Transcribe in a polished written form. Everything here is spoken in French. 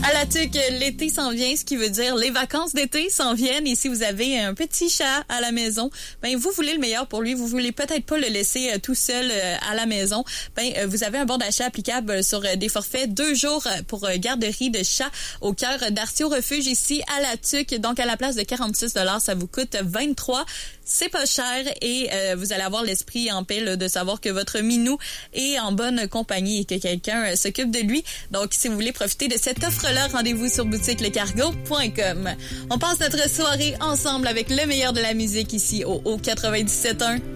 À la tuque, l'été s'en vient, ce qui veut dire les vacances d'été s'en viennent. Et si vous avez un petit chat à la maison, ben vous voulez le meilleur pour lui. Vous voulez peut-être pas le laisser tout seul à la maison. Ben vous avez un bon d'achat applicable sur des forfaits 2 jours pour garderie de chat au cœur d'Artio Refuge ici à la tuque. Donc à la place de 46 $, ça vous coûte 23. C'est pas cher et vous allez avoir l'esprit en paix là, de savoir que votre minou est en bonne compagnie et que quelqu'un s'occupe de lui. Donc, si vous voulez profiter de cette offre-là, rendez-vous sur boutiquelecargo.com. On passe notre soirée ensemble avec le meilleur de la musique ici au 97.1.